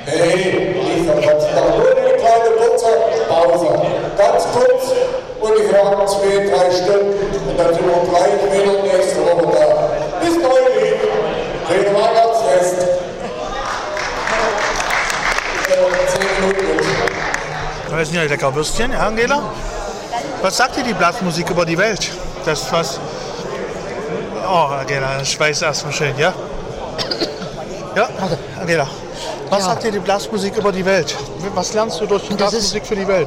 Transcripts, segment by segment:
Hey, Lisa, Gott sei Dank. Nur eine kleine kurze Pause. Ganz kurz, ungefähr 2-3 Stunden. Und dann sind wir gleich wieder nächste Woche da. Bis neulich. Schönes Weihnachtsfest. 10 Minuten. Das sind ja lecker Würstchen, ja, Angela? Was sagt dir die Blasmusik über die Welt? Das ist was... Oh, Angela, ich weiß erstmal schön, ja? Ja, Angela. Was sagt dir die Blasmusik über die Welt? Was lernst du durch die Blasmusik für die Welt?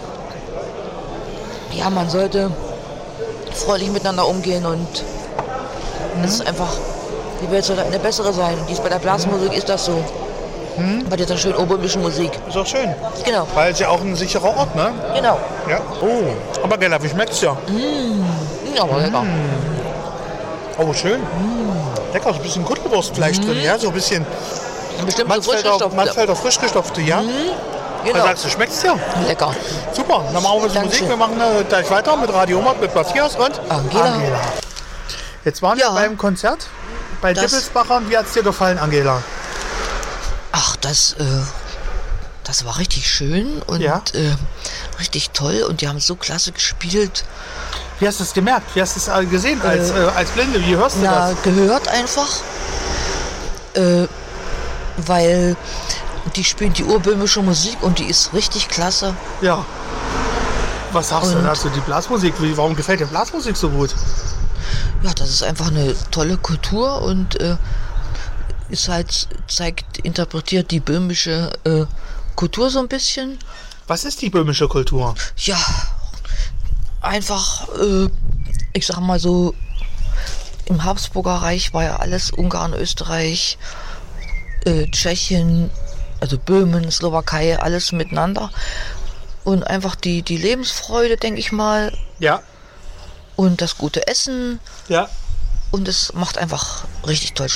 Ja, man sollte freundlich miteinander umgehen und es ist einfach, die Welt sollte eine bessere sein. Und dies bei der Blasmusik ist das so. Bei dieser schönen obermischen Musik. Ist auch schön. Genau. Weil es ja auch ein sicherer Ort, ne? Genau. Ja. Oh, aber Angela, wie schmeckt's ja? Ja, aber lecker. Oh, schön. Lecker, so ein bisschen Kuttelwurstfleisch drin, ja? So ein bisschen Bestimmt so frisch gestopft. Mansfelder frisch gestopfte, ja? Genau. Was sagst du, schmeckt's ja? Lecker. Super, dann machen wir die Musik. Wir machen gleich weiter mit Radio Omat, mit Matthias und Angela. Jetzt waren wir beim Konzert bei Dippelsbacher. Wie hat's dir gefallen, Angela? Ach, das war richtig schön und richtig toll. Und die haben so klasse gespielt. Wie hast du es gemerkt? Wie hast du es gesehen als Blinde? Wie hörst du das? Gehört einfach. Weil die spielen die urböhmische Musik und die ist richtig klasse. Ja. Was sagst du dazu? Die Blasmusik, warum gefällt dir Blasmusik so gut? Ja, das ist einfach eine tolle Kultur und ist halt, interpretiert die böhmische Kultur so ein bisschen. Was ist die böhmische Kultur? Ja, einfach, ich sag mal so, im Habsburger Reich war ja alles Ungarn, Österreich, Tschechien, also Böhmen, Slowakei, alles miteinander. Und einfach die Lebensfreude, denke ich mal. Ja. Und das gute Essen. Ja. Und es macht einfach richtig toll